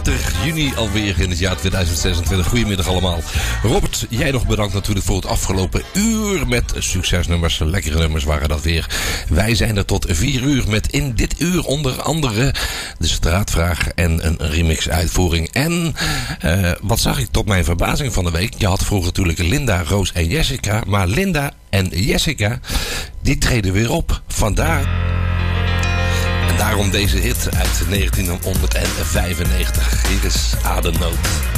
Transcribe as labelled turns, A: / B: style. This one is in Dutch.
A: 30 juni alweer in het jaar 2026. Goedemiddag allemaal. Robert, jij nog bedankt natuurlijk voor het afgelopen uur met succesnummers. Lekkere nummers waren dat weer. Wij zijn er tot 4 uur met in dit uur onder andere de straatvraag en een remix uitvoering. En wat zag ik tot mijn verbazing van de week? Je had vroeger natuurlijk Linda, Roos en Jessica. Maar Linda en Jessica, die treden weer op. Vandaar. En daarom deze hit uit 1995. Hier is Ademnood.